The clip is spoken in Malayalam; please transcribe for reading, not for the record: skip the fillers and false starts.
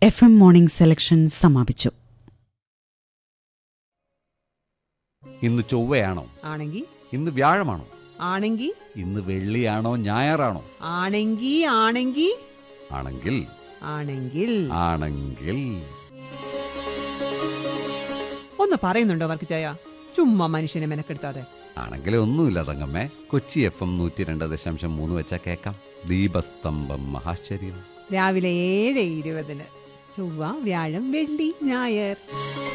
FM മോർണിംഗ് സെലക്ഷൻ സമാപിച്ചു. ഇന്ന് ചൊവ്വയാണോ? ആണെങ്കി. ഇന്ന് വ്യാഴമാണോ? ആണെങ്കി. ഇന്ന് വെള്ളിയാണോ ഞായറാണോ? ആണെങ്കി. ആണെങ്കി. ആണെങ്കിൽ ആണെങ്കിൽ. ആണെങ്കിൽ ഒന്ന് പറയുന്നുണ്ടോ വർക്കിച്ചായ? ചുമ്മാ മനുഷ്യനെ മെനക്കെടുത്താതെ. ആണെങ്കിലേ ഒന്നുമില്ല തങ്കമ്മേ. കൊച്ചി FM 102.3 വെച്ചാ കേക്കാം. ദീപസ്തംഭം മഹാശ്ചര്യം. രാവിലെ 7:20 ചൊവ്വ, വ്യാഴം, വെള്ളി, ഞായർ.